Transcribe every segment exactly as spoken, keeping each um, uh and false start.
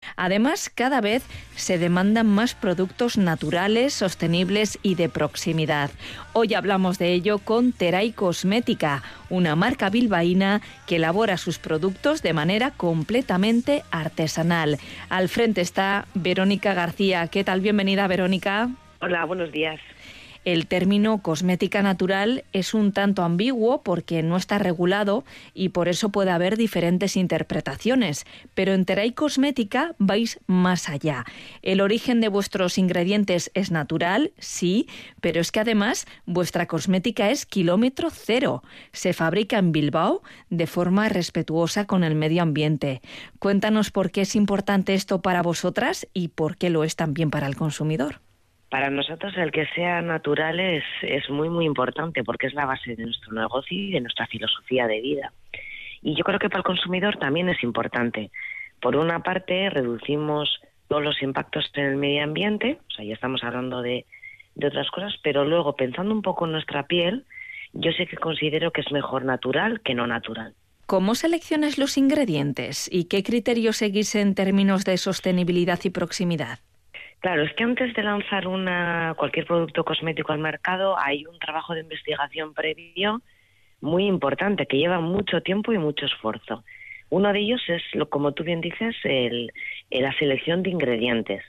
Además, cada vez se demandan más productos naturales, sostenibles y de proximidad. Hoy hablamos de ello con Teray Cosmética, una marca bilbaína que elabora sus productos de manera completamente artesanal. Al frente está Verónica García. ¿Qué tal? Bienvenida, Verónica. Hola, buenos días. El término cosmética natural es un tanto ambiguo porque no está regulado y por eso puede haber diferentes interpretaciones. Pero en Teray Cosmética vais más allá. El origen de vuestros ingredientes es natural, sí, pero es que además vuestra cosmética es kilómetro cero. Se fabrica en Bilbao de forma respetuosa con el medio ambiente. Cuéntanos por qué es importante esto para vosotras y por qué lo es también para el consumidor. Para nosotros el que sea natural es, es muy, muy importante porque es la base de nuestro negocio y de nuestra filosofía de vida. Y yo creo que para el consumidor también es importante. Por una parte, reducimos todos los impactos en el medio ambiente, o sea, ya estamos hablando de, de otras cosas, pero luego, pensando un poco en nuestra piel, yo sé que considero que es mejor natural que no natural. ¿Cómo seleccionáis los ingredientes y qué criterios seguís en términos de sostenibilidad y proximidad? Claro, es que antes de lanzar una cualquier producto cosmético al mercado hay un trabajo de investigación previo muy importante que lleva mucho tiempo y mucho esfuerzo. Uno de ellos es, lo, como tú bien dices, el, el, la selección de ingredientes.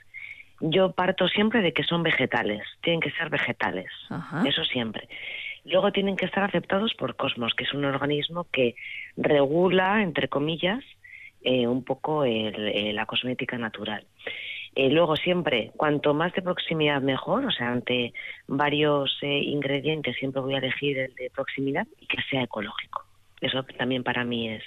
Yo parto siempre de que son vegetales, tienen que ser vegetales, Ajá. Eso siempre. Luego tienen que estar aceptados por Cosmos, que es un organismo que regula, entre comillas, eh, un poco el, el, la cosmética natural. Eh, luego siempre, cuanto más de proximidad mejor, o sea, ante varios eh, ingredientes siempre voy a elegir el de proximidad y que sea ecológico. Eso también para mí es,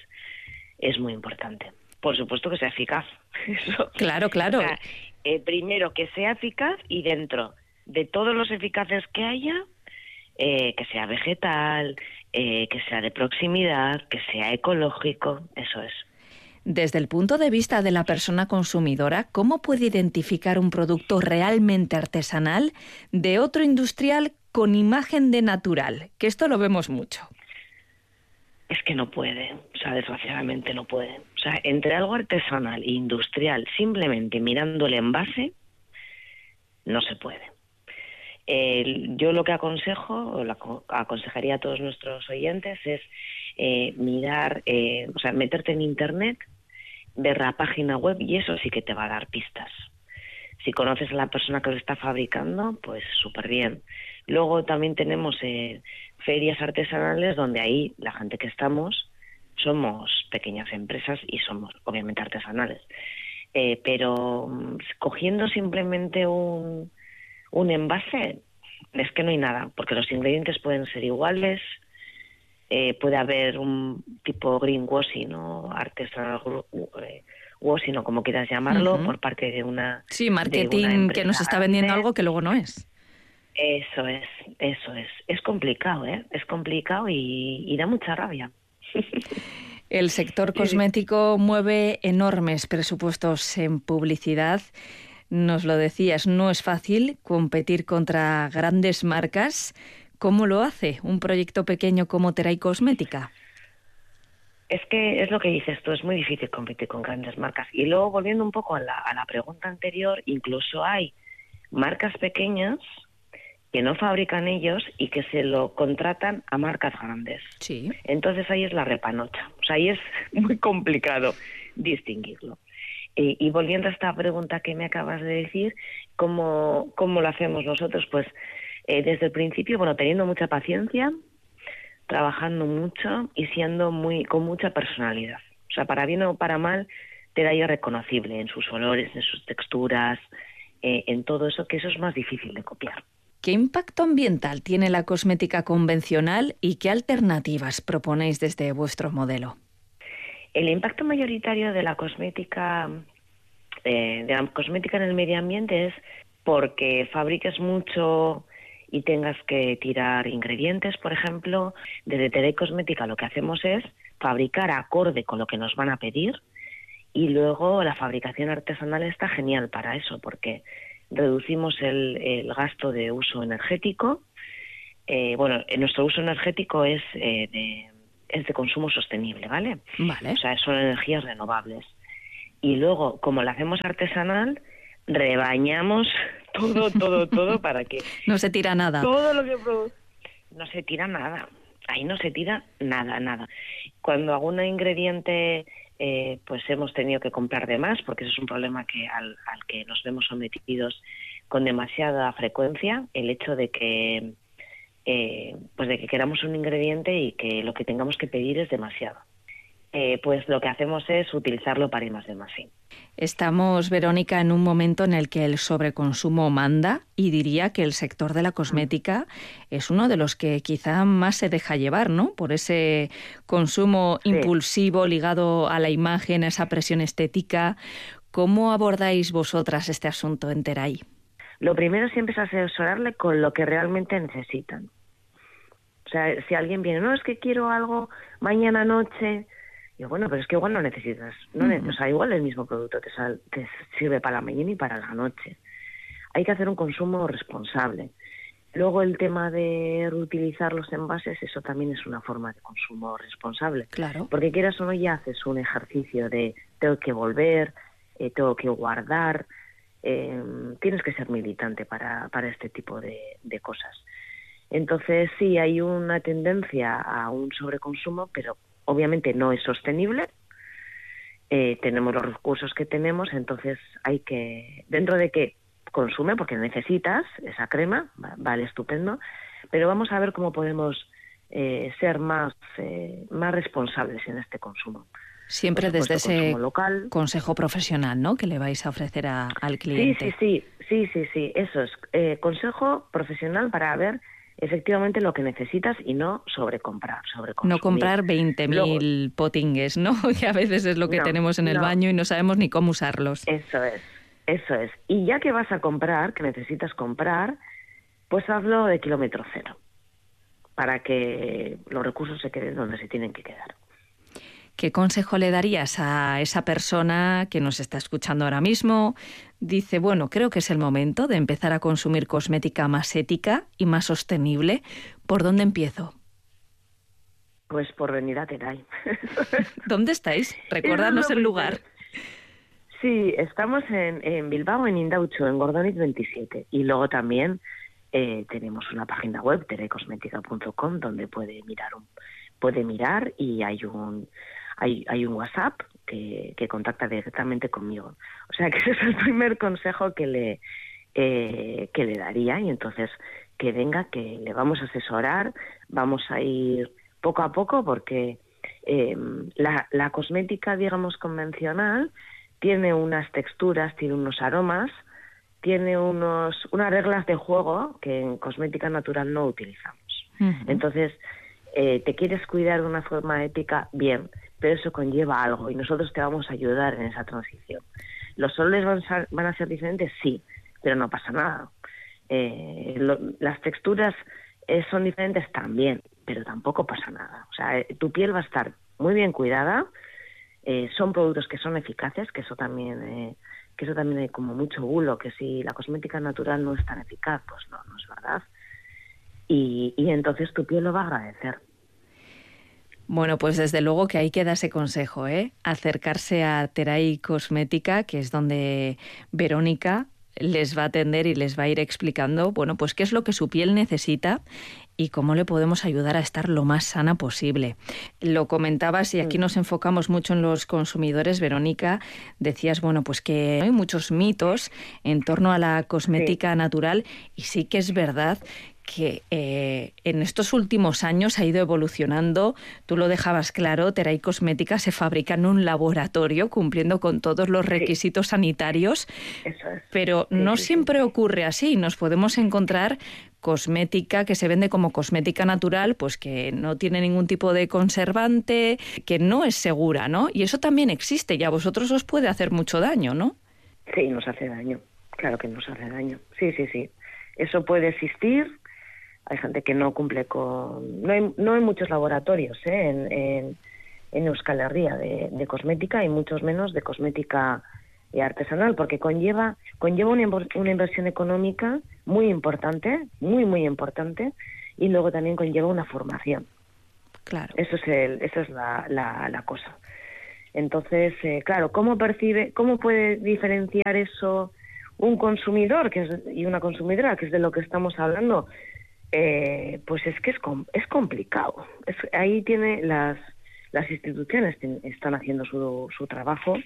es muy importante. Por supuesto que sea eficaz. Eso. Claro, claro. O sea, eh, primero que sea eficaz y dentro de todos los eficaces que haya, eh, que sea vegetal, eh, que sea de proximidad, que sea ecológico, eso es. Desde el punto de vista de la persona consumidora, ¿cómo puede identificar un producto realmente artesanal de otro industrial con imagen de natural? Que esto lo vemos mucho. Es que no puede, o sea, desgraciadamente no puede. O sea, entre algo artesanal e industrial, simplemente mirando el envase, no se puede. Eh, yo lo que aconsejo, o la aconsejaría a todos nuestros oyentes, es eh, mirar, eh, o sea, meterte en internet, ver la página web y eso sí que te va a dar pistas. Si conoces a la persona que lo está fabricando, pues súper bien. Luego también tenemos eh, ferias artesanales donde ahí la gente que estamos somos pequeñas empresas y somos obviamente artesanales. Eh, pero cogiendo simplemente un, un envase, es que no hay nada, porque los ingredientes pueden ser iguales. Eh, puede haber un tipo greenwashing o artesanal eh, washing o como quieras llamarlo, uh-huh. por parte de una sí marketing de una que nos está vendiendo grande. Algo que luego no es. Eso es, eso es. Es complicado, ¿eh? Es complicado y, y da mucha rabia. El sector cosmético mueve enormes presupuestos en publicidad. Nos lo decías, no es fácil competir contra grandes marcas. ¿Cómo lo hace un proyecto pequeño como Teray Cosmética? Es que es lo que dices tú, es muy difícil competir con grandes marcas. Y luego, volviendo un poco a la, a la pregunta anterior, incluso hay marcas pequeñas que no fabrican ellos y que se lo contratan a marcas grandes. Sí. Entonces ahí es la repanocha. O sea, ahí es muy complicado distinguirlo. Eh, y volviendo a esta pregunta que me acabas de decir, ¿cómo, cómo lo hacemos nosotros? Pues Eh, desde el principio, bueno, teniendo mucha paciencia, trabajando mucho y siendo muy con mucha personalidad. O sea, para bien o para mal, Teray es reconocible en sus olores, en sus texturas, eh, en todo eso, que eso es más difícil de copiar. ¿Qué impacto ambiental tiene la cosmética convencional y qué alternativas proponéis desde vuestro modelo? El impacto mayoritario de la cosmética, eh, de la cosmética en el medio ambiente es porque fabriques mucho y tengas que tirar ingredientes, por ejemplo. Desde Teray Cosmética lo que hacemos es fabricar acorde con lo que nos van a pedir y luego la fabricación artesanal está genial para eso porque reducimos el, el gasto de uso energético. Eh, bueno, nuestro uso energético es, eh, de, es de consumo sostenible, ¿vale? Vale. O sea, son energías renovables. y luego, como la hacemos artesanal, rebañamos todo, todo, todo para que... No se tira nada. Todo lo que produce... No se tira nada. Ahí no se tira nada, nada. Cuando algún ingrediente... Eh, pues hemos tenido que comprar de más, porque eso es un problema que al, al que nos vemos sometidos con demasiada frecuencia, el hecho de que eh, pues de que queramos un ingrediente y que lo que tengamos que pedir es demasiado. Eh, pues lo que hacemos es utilizarlo para ir más de más. Sí. Estamos, Verónica, en un momento en el que el sobreconsumo manda, y diría que el sector de la cosmética es uno de los que quizá más se deja llevar, ¿no? Por ese consumo Sí. impulsivo ligado a la imagen, a esa presión estética. ¿Cómo abordáis vosotras este asunto en Terai? Lo primero siempre es asesorarle con lo que realmente necesitan. O sea, si alguien viene, no, es que quiero algo mañana noche... Yo, bueno, pero es que igual no necesitas, no ne- Uh-huh. o sea, igual el mismo producto te, sal- te sirve para la mañana y para la noche. Hay que hacer un consumo responsable. Luego el tema de reutilizar los envases, eso también es una forma de consumo responsable. Claro. Porque quieras o no, ya haces un ejercicio de tengo que volver, eh, tengo que guardar, eh, tienes que ser militante para, para este tipo de, de cosas. Entonces sí, hay una tendencia a un sobreconsumo, pero obviamente no es sostenible. Eh, tenemos los recursos que tenemos, entonces hay que, dentro de que consume, porque necesitas esa crema, va- vale, estupendo, pero vamos a ver cómo podemos eh, ser más, eh, más responsables en este consumo. Siempre Por supuesto, desde ese consumo local. consejo profesional, ¿no?, que le vais a ofrecer a, al Sí, cliente. sí, sí, sí, sí, sí, eso es. Eh, consejo profesional para ver efectivamente lo que necesitas y no sobrecomprar, sobreconsumir. No comprar veinte Luego, mil potingues, ¿no? Que a veces es lo que no, tenemos en el no. baño y no sabemos ni cómo usarlos. Eso es, eso es. Y ya que vas a comprar, que necesitas comprar, pues hazlo de kilómetro cero, para que los recursos se queden donde se tienen que quedar. ¿Qué consejo le darías a esa persona que nos está escuchando ahora mismo? Dice, bueno, creo que es el momento de empezar a consumir cosmética más ética y más sostenible. ¿Por dónde empiezo? Pues por venir a Terai. ¿Dónde estáis? Recuérdanos el lugar. Sí, estamos en, en Bilbao, en Indaucho, en Gordoniz veintisiete. Y luego también eh, tenemos una página web, terai cosmética punto com, donde puede mirar un, puede mirar y hay un hay, hay un WhatsApp que, que contacta directamente conmigo. O sea que ese es el primer consejo que le eh, que le daría. Y entonces que venga, que le vamos a asesorar, vamos a ir poco a poco, porque eh, la, la cosmética, digamos, convencional tiene unas texturas, tiene unos aromas, tiene unos unas reglas de juego que en cosmética natural no utilizamos. Uh-huh. Entonces, eh, te quieres cuidar de una forma ética, bien, pero eso conlleva algo y nosotros te vamos a ayudar en esa transición. ¿Los olores van a, van a ser diferentes? Sí, pero no pasa nada. Eh, lo, las texturas eh, son diferentes también, pero tampoco pasa nada. O sea, eh, tu piel va a estar muy bien cuidada. Eh, son productos que son eficaces, que eso también eh, que eso también hay como mucho bulo, que si la cosmética natural no es tan eficaz, pues no, no es verdad. Y, y entonces tu piel lo va a agradecer. Bueno, pues desde luego que ahí queda ese consejo, ¿eh? Acercarse a Terai Cosmética, que es donde Verónica les va a atender y les va a ir explicando, bueno, pues qué es lo que su piel necesita y cómo le podemos ayudar a estar lo más sana posible. Lo comentabas y aquí nos enfocamos mucho en los consumidores, Verónica. Decías, bueno, pues que hay muchos mitos en torno a la cosmética sí. natural, y sí que es verdad que eh, en estos últimos años ha ido evolucionando. Tú lo dejabas claro, Terai Cosmética se fabrica en un laboratorio cumpliendo con todos los requisitos sí. sanitarios. Eso es. Pero sí, no sí, siempre sí. ocurre así. Nos podemos encontrar cosmética que se vende como cosmética natural, pues que no tiene ningún tipo de conservante, que no es segura, ¿no? Y eso también existe y a vosotros os puede hacer mucho daño, ¿no? Sí, nos hace daño. Claro que nos hace daño. Sí, sí, sí. Eso puede existir. Hay gente que no cumple con... No hay, no hay muchos laboratorios ¿eh? en, en, en Euskal Herria de, de cosmética, y muchos menos de cosmética artesanal, porque conlleva conlleva una, una inversión económica muy importante, muy, muy importante, y luego también conlleva una formación. Claro. Eso es el, esa es la, la, la cosa. Entonces, eh, claro, ¿cómo percibe, cómo puede diferenciar eso un consumidor que es, y una consumidora, que es de lo que estamos hablando? Eh, pues es que es, com- es complicado. Es, ahí tiene las, las instituciones ten- están haciendo su, su trabajo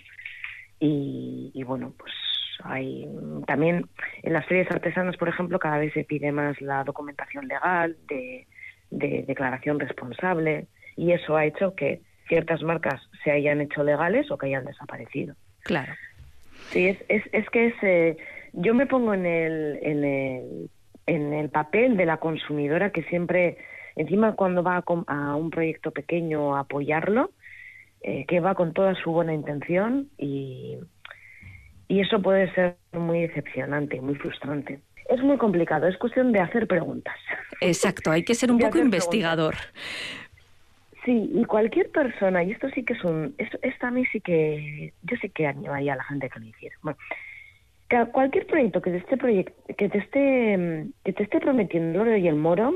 y, y bueno, pues hay también en las ferias artesanas, por ejemplo, cada vez se pide más la documentación legal de, de declaración responsable, y eso ha hecho que ciertas marcas se hayan hecho legales o que hayan desaparecido. Claro. Sí, es, es, es que es, eh, yo me pongo en el, en el en el papel de la consumidora, que siempre, encima cuando va a, a un proyecto pequeño a apoyarlo, eh, que va con toda su buena intención, y, y eso puede ser muy decepcionante y muy frustrante. Es muy complicado, es cuestión de hacer preguntas. Exacto, hay que ser un poco investigador. Preguntas. Sí, y cualquier persona, y esto sí que es un... Esto, esto a mí sí que... Yo sí que animaría a la gente que lo hiciera. Bueno, que cualquier proyecto que te esté proyect, que te esté que te esté prometiendo el oro y el moro,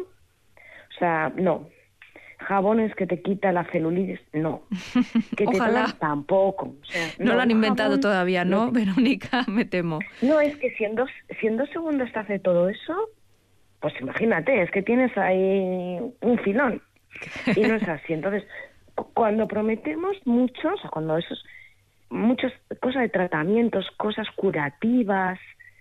o sea, no. Jabones que te quita la celulitis, no. Que te Ojalá. traen, tampoco. O sea, no, no lo han inventado jabón, todavía, ¿no, no te... Verónica? Me temo. No, es que si en dos, si en dos segundos te hace todo eso, pues imagínate, es que tienes ahí un filón. Y no es así. Entonces, cuando prometemos mucho, o sea, cuando esos... muchas cosas de tratamientos, cosas curativas.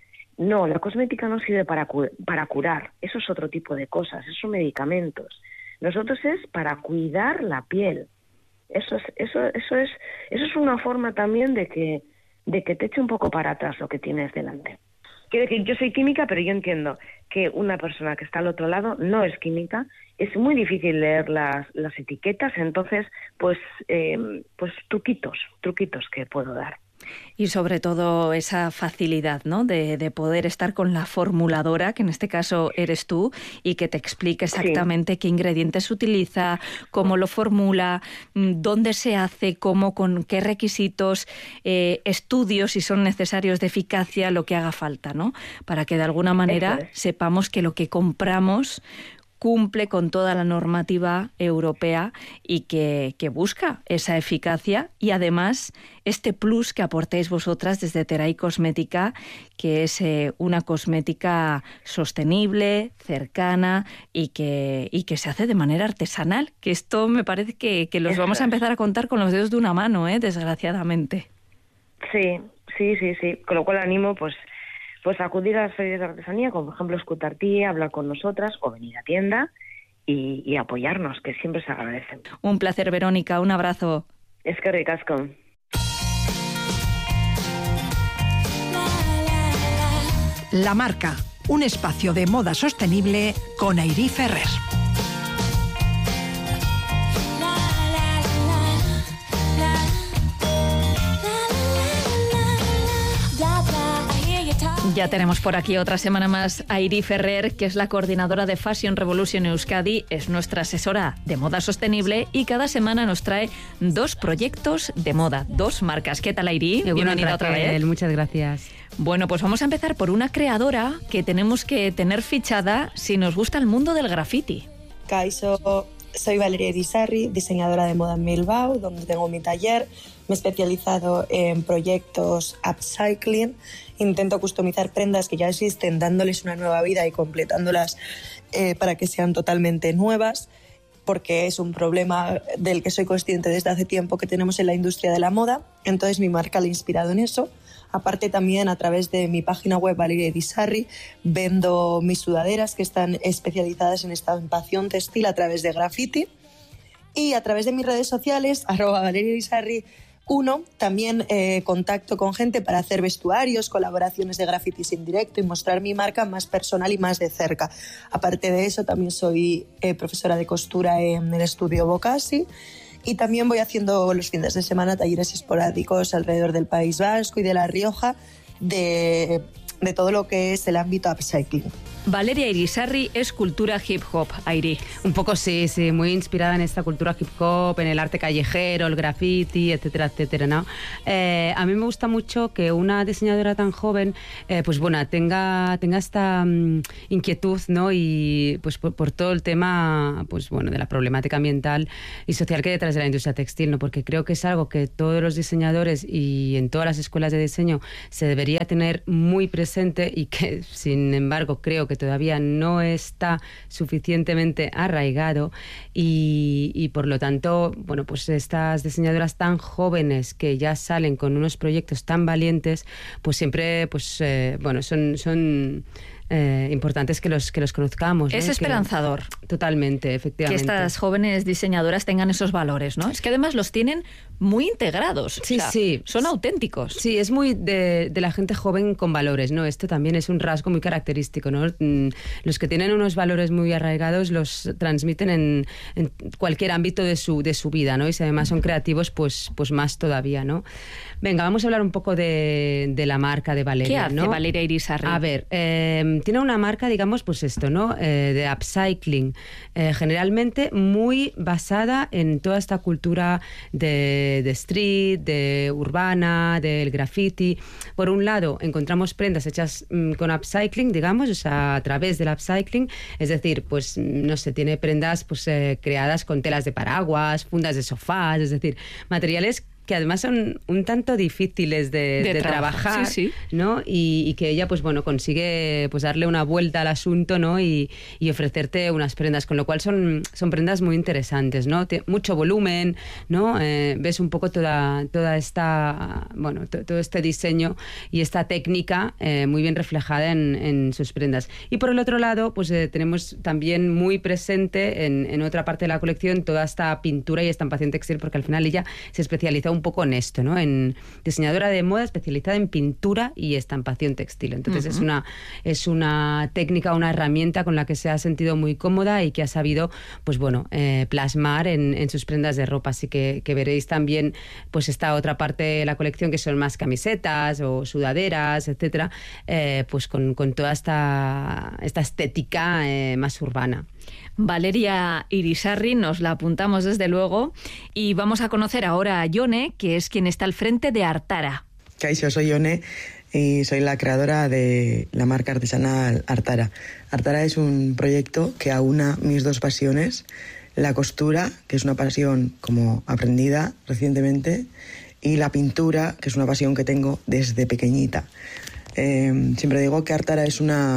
No, la cosmética no sirve para, cu- para curar. Eso es otro tipo de cosas, esos son medicamentos. Nosotros es para cuidar la piel. Eso es, eso, eso es, eso es una forma también de que, de que te eche un poco para atrás lo que tienes delante. Quiero decir, yo soy química, pero yo entiendo que una persona que está al otro lado no es química. Es muy difícil leer las, las etiquetas, entonces, pues, eh, pues truquitos, truquitos que puedo dar. Y sobre todo esa facilidad, ¿no?, de, de poder estar con la formuladora, que en este caso eres tú, y que te explique exactamente sí. qué ingredientes utiliza, cómo lo formula, dónde se hace, cómo, con qué requisitos, eh, estudios, si son necesarios, de eficacia, lo que haga falta, ¿no? Para que de alguna manera es. sepamos que lo que compramos cumple con toda la normativa europea y que, que busca esa eficacia, y además este plus que aportéis vosotras desde Terai Cosmética, que es eh, una cosmética sostenible, cercana y que, y que se hace de manera artesanal, que esto me parece que, que los Eso vamos a empezar a contar con los dedos de una mano, ¿eh? Desgraciadamente. Sí, sí, sí, sí, con lo cual animo pues Pues acudir a las ferias de artesanía, como por ejemplo Escutartía, hablar con nosotras o venir a tienda y, y apoyarnos, que siempre se agradecen. Un placer, Verónica, un abrazo. Es que ricasco. La Marca, un espacio de moda sostenible con Airí Ferrer. Ya tenemos por aquí otra semana más a Airí Ferrer, que es la coordinadora de Fashion Revolution Euskadi, es nuestra asesora de moda sostenible y cada semana nos trae dos proyectos de moda, dos marcas. ¿Qué tal, Airí? Bienvenida otra vez. Muchas gracias. Bueno, pues vamos a empezar por una creadora que tenemos que tener fichada si nos gusta el mundo del graffiti. Kaixo, soy Valeria Irisarri, diseñadora de moda en Bilbao, donde tengo mi taller. Me he especializado en proyectos upcycling. Intento customizar prendas que ya existen, dándoles una nueva vida y completándolas eh, para que sean totalmente nuevas, porque es un problema del que soy consciente desde hace tiempo que tenemos en la industria de la moda. Entonces mi marca la ha inspirado en eso. Aparte, también a través de mi página web Valeria Irisarri vendo mis sudaderas, que están especializadas en estampación textil a través de graffiti. Y a través de mis redes sociales, arroba Valeria Irisarri uno, también eh, contacto con gente para hacer vestuarios, colaboraciones de grafitis en directo y mostrar mi marca más personal y más de cerca. Aparte de eso, también soy eh, profesora de costura en el estudio Bocasi, y también voy haciendo los fines de semana talleres esporádicos alrededor del País Vasco y de La Rioja de de todo lo que es el ámbito upcycling. Valeria Irisarri es cultura hip hop, Airi. Un poco sí, sí, muy inspirada en esta cultura hip hop, en el arte callejero, el graffiti, etcétera, etcétera, ¿no? Eh, a mí me gusta mucho que una diseñadora tan joven, eh, pues bueno, tenga, tenga esta um, inquietud, ¿no? Y pues por, por todo el tema, pues bueno, de la problemática ambiental y social que hay detrás de la industria textil, ¿no? Porque creo que es algo que todos los diseñadores y en todas las escuelas de diseño se debería tener muy presente y que, sin embargo, creo que que todavía no está suficientemente arraigado y, y por lo tanto, bueno, pues estas diseñadoras tan jóvenes que ya salen con unos proyectos tan valientes, pues siempre, pues eh, bueno, son, son eh, importantes que los, que los conozcamos. Es ¿no? esperanzador. Que, totalmente, efectivamente. Que estas jóvenes diseñadoras tengan esos valores, ¿no? Es que además los tienen muy integrados. Sí, o sea, sí. Son auténticos. Sí, es muy de, de la gente joven con valores, ¿no? Esto también es un rasgo muy característico, ¿no? Los que tienen unos valores muy arraigados los transmiten en, en cualquier ámbito de su, de su vida, ¿no? Y si además son creativos, pues, pues más todavía, ¿no? Venga, vamos a hablar un poco de, de la marca de Valeria, ¿Qué hace ¿no? Valeria Irisarri? A ver, eh, tiene una marca, digamos, pues esto, ¿no? Eh, de upcycling, eh, generalmente muy basada en toda esta cultura de, de street, de urbana, del graffiti. Por un lado, encontramos prendas hechas mm, con upcycling, digamos, o sea, a través del upcycling, es decir, pues, no sé, tiene prendas pues eh, creadas con telas de paraguas, fundas de sofás, es decir, materiales que además son un tanto difíciles de, de, de trabajar, trabajar, sí, sí. ¿no? Y, y que ella, pues bueno, consigue pues darle una vuelta al asunto, ¿no? Y, y ofrecerte unas prendas, con lo cual son, son prendas muy interesantes, ¿no? T- mucho volumen, ¿no? Eh, ves un poco toda, toda esta, bueno, t- todo este diseño y esta técnica eh, muy bien reflejada en, en sus prendas. Y por el otro lado, pues eh, tenemos también muy presente en, en otra parte de la colección toda esta pintura y estampación textil, porque al final ella se especializa un poco en esto, ¿no? En diseñadora de moda especializada en pintura y estampación textil. Entonces uh-huh. es una es una técnica, una herramienta con la que se ha sentido muy cómoda y que ha sabido, pues bueno, eh, plasmar en, en sus prendas de ropa. Así que, que veréis también, pues esta otra parte de la colección que son más camisetas o sudaderas, etcétera, eh, pues con, con toda esta esta estética eh, más urbana. Valeria Irisarri, nos la apuntamos desde luego, y vamos a conocer ahora a Yone, que es quien está al frente de Artara. Kaixo, soy Yone y soy la creadora de la marca artesanal Artara. Artara es un proyecto que aúna mis dos pasiones, la costura, que es una pasión como aprendida recientemente, y la pintura, que es una pasión que tengo desde pequeñita. Eh, siempre digo que Artara es una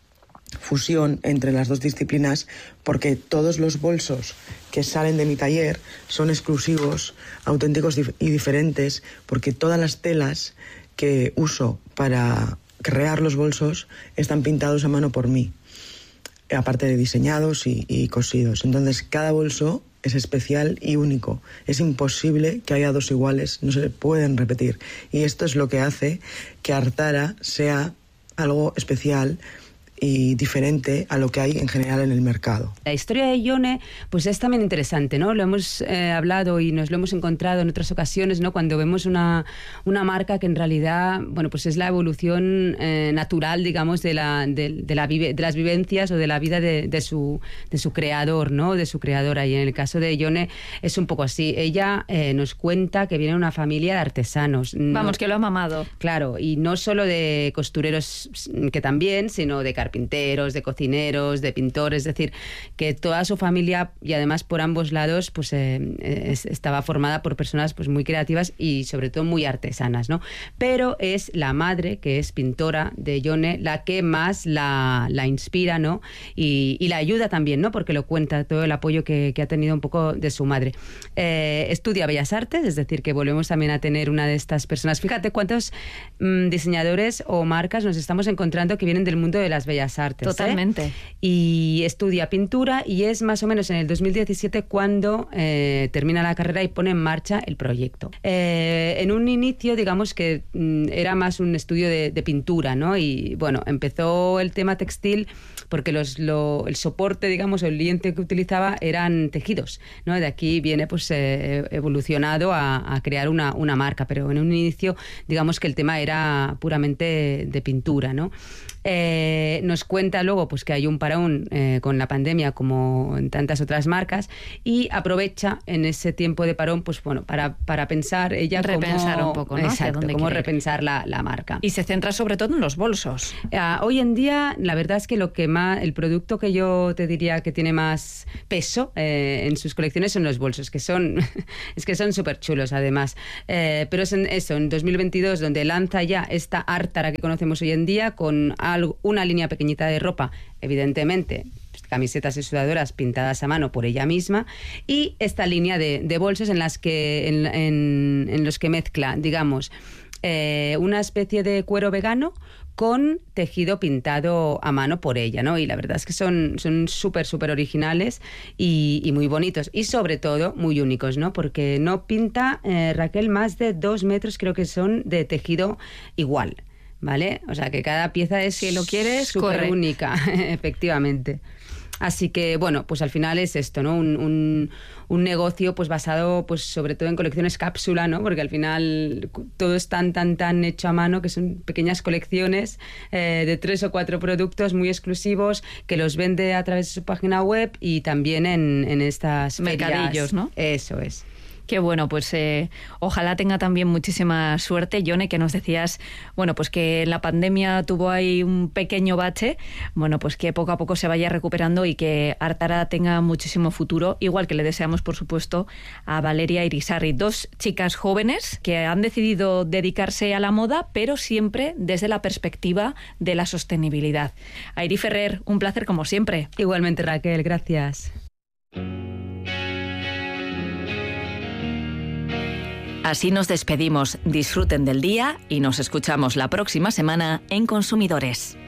fusión entre las dos disciplinas porque todos los bolsos que salen de mi taller son exclusivos, auténticos y diferentes, porque todas las telas que uso para crear los bolsos están pintados a mano por mí, aparte de diseñados y, y cosidos. Entonces cada bolso es especial y único. Es imposible que haya dos iguales, no se pueden repetir. Y esto es lo que hace que Artara sea algo especial y diferente a lo que hay en general en el mercado. La historia de Yone pues es también interesante, ¿no? Lo hemos eh, hablado y nos lo hemos encontrado en otras ocasiones, ¿no? Cuando vemos una, una marca que en realidad, bueno, pues es la evolución eh, natural, digamos, de, la, de, de, la vive, de las vivencias o de la vida de, de, su, de su creador, ¿no? De su creadora. Y en el caso de Yone es un poco así. Ella eh, nos cuenta que viene de una familia de artesanos. No, Vamos, que lo ha mamado. Claro, y no solo de costureros, que también, sino de carpinteros, carpinteros, de cocineros, de pintores, es decir, que toda su familia y además por ambos lados pues eh, es, estaba formada por personas pues muy creativas y sobre todo muy artesanas, ¿no? Pero es la madre, que es pintora de Yone, la que más la, la inspira, ¿no? Y, y la ayuda también, ¿no? Porque lo cuenta todo el apoyo que, que ha tenido un poco de su madre. Eh, estudia Bellas Artes, es decir, que volvemos también a tener una de estas personas. Fíjate cuántos mmm, diseñadores o marcas nos estamos encontrando que vienen del mundo de las bellas Bellas Artes. Totalmente. ¿eh? Y estudia pintura y es más o menos en el dos mil diecisiete cuando eh, termina la carrera y pone en marcha el proyecto. Eh, en un inicio, digamos que mm, era más un estudio de, de pintura, ¿no? Y bueno, empezó el tema textil porque los, lo, el soporte, digamos, o el lienzo que utilizaba eran tejidos, ¿no? De aquí viene pues eh, evolucionado a, a crear una, una marca, pero en un inicio, digamos que el tema era puramente de pintura, ¿no? Eh, nos cuenta luego pues que hay un parón eh, con la pandemia como en tantas otras marcas y aprovecha en ese tiempo de parón pues bueno para, para pensar ella repensar cómo, un poco, ¿no? Exacto, cómo repensar la, la marca. Y se centra sobre todo en los bolsos. Eh, hoy en día la verdad es que lo que más el producto que yo te diría que tiene más peso eh, en sus colecciones son los bolsos, que son es que son súper chulos además, eh, pero es en eso, en dos mil veintidós donde lanza ya esta Ártara que conocemos hoy en día con una línea pequeñita de ropa, evidentemente camisetas y sudadoras pintadas a mano por ella misma, y esta línea de, de bolsos en las que en, en, en los que mezcla, digamos, eh, una especie de cuero vegano con tejido pintado a mano por ella, ¿no? Y la verdad es que son son súper, súper originales y, y muy bonitos. Y sobre todo, muy únicos, ¿no? Porque no pinta, eh, Raquel, más de dos metros, creo que son, de tejido igual, ¿vale? O sea, que cada pieza es, si lo quieres, súper única, efectivamente. Así que, bueno, pues al final es esto, ¿no? Un, un, un negocio pues basado pues sobre todo en colecciones cápsula, ¿no? Porque al final todo es tan, tan, tan hecho a mano que son pequeñas colecciones eh, de tres o cuatro productos muy exclusivos que los vende a través de su página web y también en, en estas mercadillos, ferias. ¿no? Eso es. Qué bueno, pues eh, ojalá tenga también muchísima suerte. Yone, que nos decías, bueno, pues que la pandemia tuvo ahí un pequeño bache, bueno, pues que poco a poco se vaya recuperando y que Ártara tenga muchísimo futuro, igual que le deseamos, por supuesto, a Valeria Irisarri, dos chicas jóvenes que han decidido dedicarse a la moda, pero siempre desde la perspectiva de la sostenibilidad. Airi Ferrer, un placer como siempre. Igualmente, Raquel, gracias. Así nos despedimos. Disfruten del día y nos escuchamos la próxima semana en Consumidores.